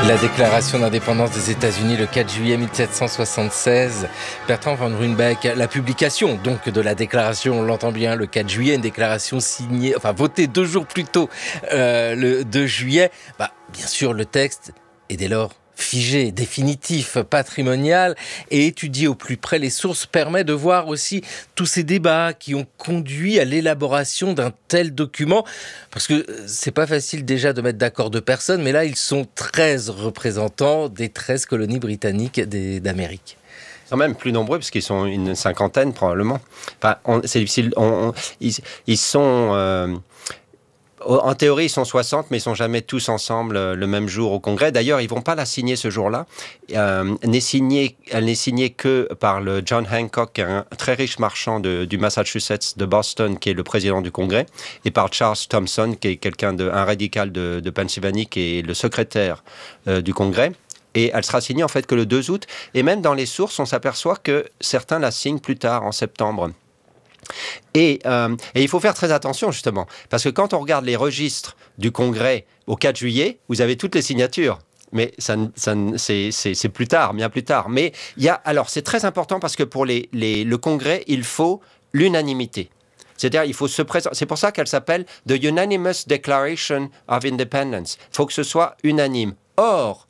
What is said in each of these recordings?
La déclaration d'indépendance des États-Unis le 4 juillet 1776. Bertrand von Runebeck, la publication donc de la déclaration, on l'entend bien, le 4 juillet, une déclaration signée, votée 2 jours plus tôt, le 2 juillet. Bien sûr, le texte est dès lors figé, définitif, patrimonial, et étudier au plus près les sources permet de voir aussi tous ces débats qui ont conduit à l'élaboration d'un tel document, parce que c'est pas facile déjà de mettre d'accord 2 personnes, mais là ils sont 13 représentants des 13 colonies britanniques d'Amérique. Ils sont même plus nombreux, parce qu'ils sont une cinquantaine probablement. C'est difficile. Ils sont... En théorie, ils sont 60, mais ils ne sont jamais tous ensemble le même jour au Congrès. D'ailleurs, ils ne vont pas la signer ce jour-là. Elle n'est signée que par le John Hancock, un très riche marchand du Massachusetts, de Boston, qui est le président du Congrès, et par Charles Thompson, qui est un radical de Pennsylvanie, qui est le secrétaire du Congrès. Et elle sera signée en fait que le 2 août. Et même dans les sources, on s'aperçoit que certains la signent plus tard, en septembre. Et il faut faire très attention, justement, parce que quand on regarde les registres du Congrès au 4 juillet, vous avez toutes les signatures. Mais c'est plus tard, bien plus tard. Mais c'est très important parce que pour le Congrès, il faut l'unanimité. C'est-à-dire, il faut se présenter. C'est pour ça qu'elle s'appelle The Unanimous Declaration of Independence. Il faut que ce soit unanime. Or,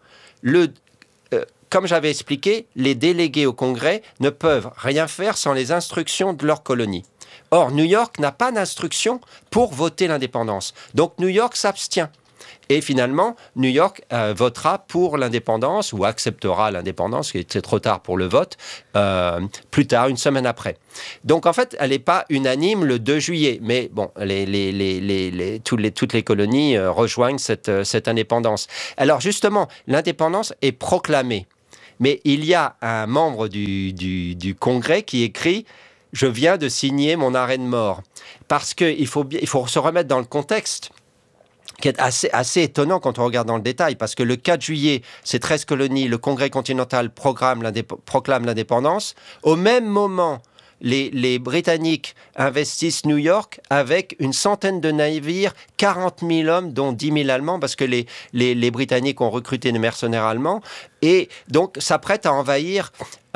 comme j'avais expliqué, les délégués au Congrès ne peuvent rien faire sans les instructions de leur colonie. Or, New York n'a pas d'instruction pour voter l'indépendance. Donc, New York s'abstient. Et finalement, New York votera pour l'indépendance ou acceptera l'indépendance, qui était trop tard pour le vote, plus tard, une semaine après. Donc, en fait, elle n'est pas unanime le 2 juillet. Mais bon, toutes les colonies rejoignent cette indépendance. Alors, justement, l'indépendance est proclamée. Mais il y a un membre du Congrès qui écrit « Je viens de signer mon arrêt de mort ». Parce qu'il faut se remettre dans le contexte, qui est assez étonnant quand on regarde dans le détail, parce que le 4 juillet, ces 13 colonies, le Congrès continental proclame l'indépendance. Au même moment, les Britanniques investissent New York avec une centaine de navires, 40 000 hommes, dont 10 000 Allemands, parce que les Britanniques ont recruté des mercenaires allemands, et donc s'apprêtent à envahir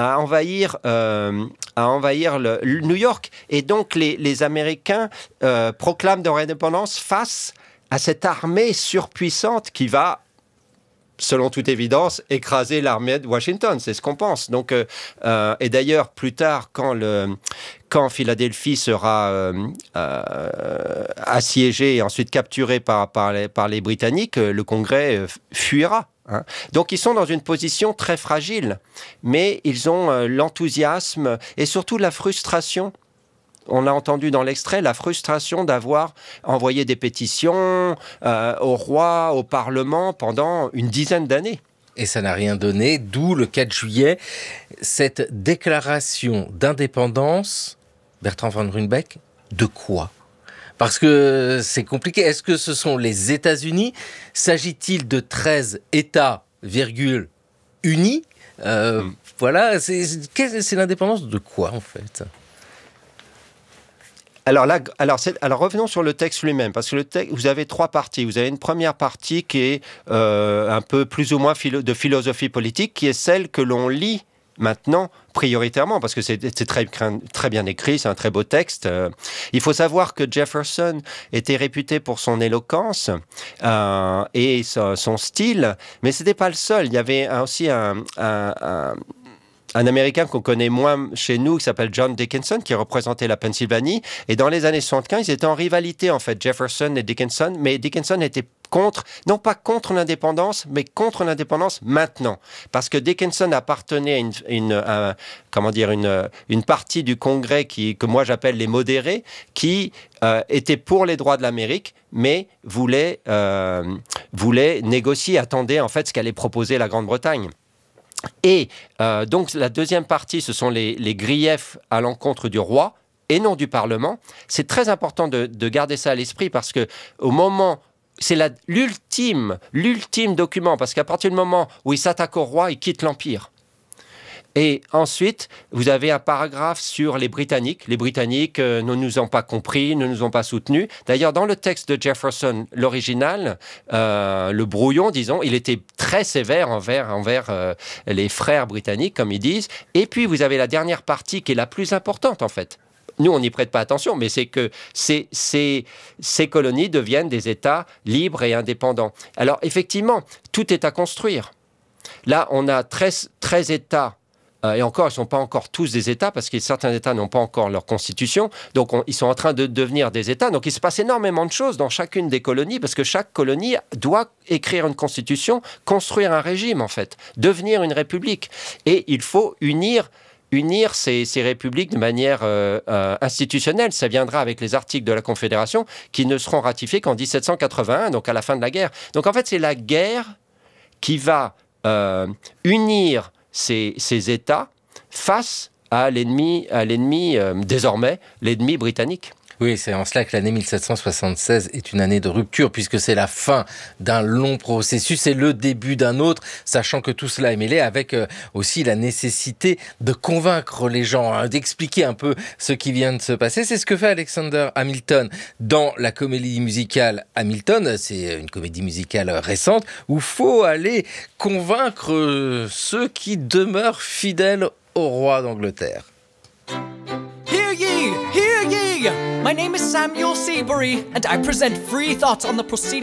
New York. Et donc les Américains proclament leur indépendance face à cette armée surpuissante qui va, selon toute évidence, écraser l'armée de Washington. C'est ce qu'on pense. Donc, et d'ailleurs, plus tard, quand Philadelphie sera assiégée et ensuite capturée par les Britanniques, le Congrès fuira. Donc, ils sont dans une position très fragile, mais ils ont l'enthousiasme et surtout la frustration. On a entendu dans l'extrait la frustration d'avoir envoyé des pétitions au roi, au Parlement pendant une dizaine d'années. Et ça n'a rien donné, d'où le 4 juillet, cette déclaration d'indépendance, Bertrand von Runebeck, de quoi ? Parce que c'est compliqué. Est-ce que ce sont les États-Unis ? S'agit-il de 13 États, unis ? Voilà, c'est l'indépendance de quoi en fait ? Alors revenons sur le texte lui-même, parce que le texte, vous avez 3 parties. Vous avez une première partie qui est un peu plus ou moins de philosophie politique, qui est celle que l'on lit maintenant prioritairement, parce que c'est très bien écrit, c'est un très beau texte. Il faut savoir que Jefferson était réputé pour son éloquence et son style, mais ce n'était pas le seul. Il y avait aussi un Américain qu'on connaît moins chez nous, qui s'appelle John Dickinson, qui représentait la Pennsylvanie. Et dans les années 75, ils étaient en rivalité, en fait, Jefferson et Dickinson. Mais Dickinson était non pas contre l'indépendance, mais contre l'indépendance maintenant. Parce que Dickinson appartenait à une partie du Congrès que moi j'appelle les modérés, qui étaient pour les droits de l'Amérique, mais voulaient négocier, attendaient en fait ce qu'allait proposer la Grande-Bretagne. Et donc la deuxième partie, ce sont les griefs à l'encontre du roi et non du Parlement. C'est très important de garder ça à l'esprit, parce que au moment, c'est l'ultime document, parce qu'à partir du moment où il s'attaque au roi, il quitte l'Empire. Et ensuite, vous avez un paragraphe sur les Britanniques. Les Britanniques ne nous ont pas compris, ne nous ont pas soutenus. D'ailleurs, dans le texte de Jefferson, l'original, le brouillon, disons, il était très sévère envers les frères britanniques, comme ils disent. Et puis, vous avez la dernière partie qui est la plus importante, en fait. Nous, on n'y prête pas attention, mais c'est que ces colonies deviennent des États libres et indépendants. Alors, effectivement, tout est à construire. Là, on a 13 États, et encore, ils ne sont pas encore tous des États, parce que certains États n'ont pas encore leur constitution, donc ils sont en train de devenir des États. Donc, il se passe énormément de choses dans chacune des colonies, parce que chaque colonie doit écrire une constitution, construire un régime, en fait, devenir une république. Et il faut unir ces républiques de manière institutionnelle. Ça viendra avec les articles de la Confédération qui ne seront ratifiés qu'en 1781, donc à la fin de la guerre. Donc en fait, c'est la guerre qui va unir ces États face à l'ennemi désormais, l'ennemi britannique. Oui, c'est en cela que l'année 1776 est une année de rupture, puisque c'est la fin d'un long processus et le début d'un autre, sachant que tout cela est mêlé avec aussi la nécessité de convaincre les gens, d'expliquer un peu ce qui vient de se passer. C'est ce que fait Alexander Hamilton dans la comédie musicale Hamilton. C'est une comédie musicale récente où il faut aller convaincre ceux qui demeurent fidèles au roi d'Angleterre. Hear ye! Hear ye! My name is Samuel Seabury, and I present free thought on the proceedings